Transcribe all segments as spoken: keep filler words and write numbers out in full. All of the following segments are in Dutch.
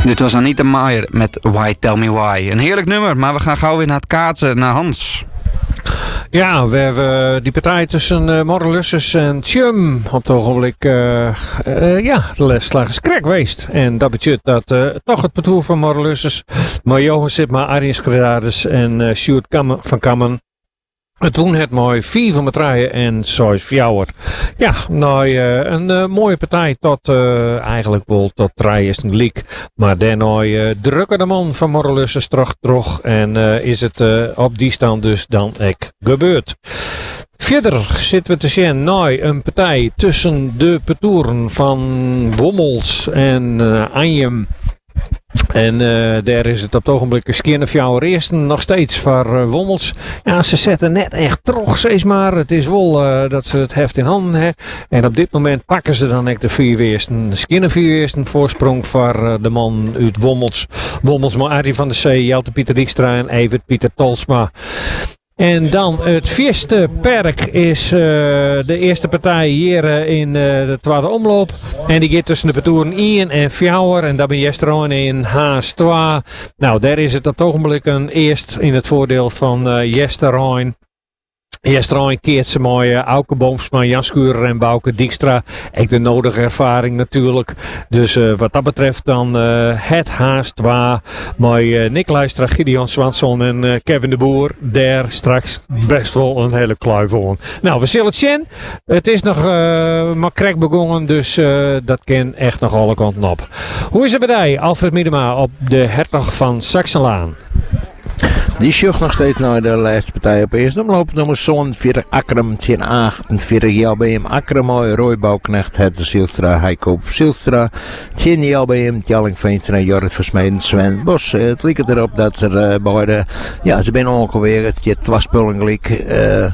Dit was Anita Meijer met Why Tell Me Why. Een heerlijk nummer, maar we gaan gauw weer naar het kaatsen, naar Hans. Ja, we hebben die partij tussen uh, Morelussus en Tjum op het ogenblik uh, uh, ja, de lesslag is krek geweest. En dat betekent dat uh, toch het parcours van Morelussus, maar Johan Sipma, Arjen Schredades en uh, Sjoerd Kam- van Kammen. Het woen het mooi vier van Matraien en zes Fjouwer. Ja, nou uh, een uh, mooie partij tot uh, eigenlijk wel tot drie is een leek. Maar daarna uh, drukken de man van Morelussus terug terug en uh, is het uh, op die stand dus dan ook gebeurd. Verder zitten we te zien naar een partij tussen de petoeren van Wommels en uh, Anjem. En uh, daar is het op het ogenblik een Skiernerfjouwer eerste nog steeds voor uh, Wommels. Ja, ze zetten net echt terug, steeds maar. Het is wel uh, dat ze het heft in handen hebben. En op dit moment pakken ze dan echt de vier weersten. De Skiernervierweersten voorsprong voor uh, de man uit Wommels. Wommels, maar Arie van der Zee, Jelte Pieter Dijkstra en Evert Pieter Tolsma. En dan het vierde perk is uh, de eerste partij hier uh, in uh, de tweede omloop. En die gaat tussen de petoeren één en Fjouwer. En dat ben Jesteroen in Haas twee. Nou, daar is het op het ogenblik een eerst in het voordeel van uh, Jesteroen. Jesteroen keert ze mooi uh, Auke Boomsma, Jan Schurer en Bouke Dijkstra. Ik de nodige ervaring natuurlijk. Dus uh, wat dat betreft dan uh, het Haas twee. Maar uh, Nick Luistra, Gideon Swanson en uh, Kevin de Boer. Daar straks best wel een hele kluif voor. Nou, we zullen het zien. Het is nog uh, maar krek begonnen. Dus uh, dat kan echt nog alle kanten op. Hoe is het bij die? Alfred Miedema op de Hertog van Saxenlaan. Die schucht nog steeds naar de laatste partij op eerste omloop. Nummer zevenenveertig Akkerem tegen achtenveertig J B M Akkerem, Roy Bouwknecht, Hette Zielstra, Heiko Zielstra. tegen J B M Tjalling Veenstra, Jorrit Versmeiden, Sven Bos. Uh, het lijkt erop dat er uh, beide, ja, ze zijn ongeveer het twaspullen gelijk. Uh,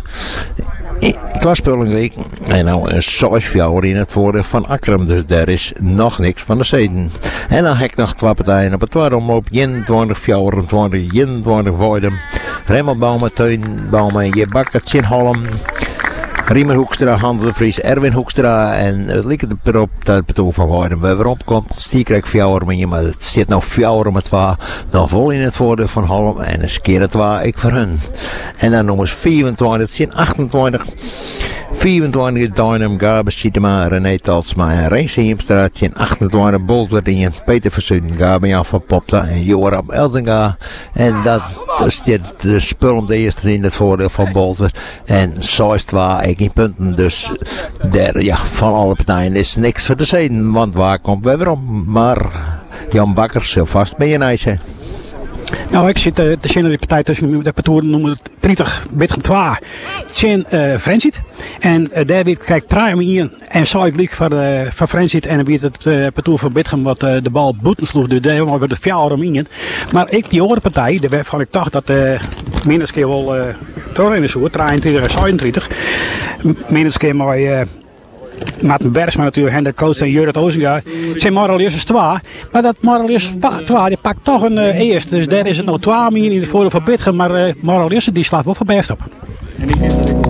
Het was Pullingleek en nou een zes Fjouwer in het voordeel van Akkerem, dus daar is nog niks van de zeden. En dan heb ik nog twee partijen op het tweede omloop, eenentwintig Fjouwer, twintig, eenentwintig Voidem, Remmel Bouma, Teun Bouma, Je Bakker, Tjen Holm, Riemer Hoekstra, Hans de Vries, Erwin Hoekstra en het lijkt erop dat het betoog van Voidem weer opkomt. Stiekrijk Fjouwer, maar het zit nou Fjouwer met twee, nog vol in het voordeel van Holm en een keer het twee ik voor hun. En dan nummers vierentwintig, tien, achtentwintig, vierentwintig is Dynam, Gabes, Sietema, René Talsma en Reese Hiemstra, tien, achtentwintig, Boltwerdingen, Peter Versuiden, Gabian van Popta en Joram Elzinga. En dat is dit, de spullen de eerste in het voordeel van Bolter. En zo is het waar, ik in punten. Dus der, ja, van alle partijen is niks voor de zeden, want waar komt we weer om? Maar Jan Bakker zal vast bij je nijzen. Nou, ik zit uh, te zien in de partij tussen de parcours nummer dertig, Bitgen twee. Het zijn uh, Frenzit. En uh, daar weet kijk draai om hier en zo ik liek van, uh, van Frenzit. En dan weet het uh, parcours van Bitgen wat uh, de bal boeten sloeg. Dus daar wordt de fjouwer om in. Maar ik, die andere partij, daar waarvan ik dacht dat uh, minstens keer wel uh, terug in de soort, drieëntwintig en zevenentwintig. Minstens keer maar uh, Maarten Bergsma natuurlijk, Hendrik Koos en Jurrit Ozinga. Zijn Morelussus twee. Maar dat Morelussus twee, die pakt toch een uh, eerste. Dus daar is het nou twee meer in het voordeel van Bitgen. Maar uh, Morelussus die slaat wel van best op.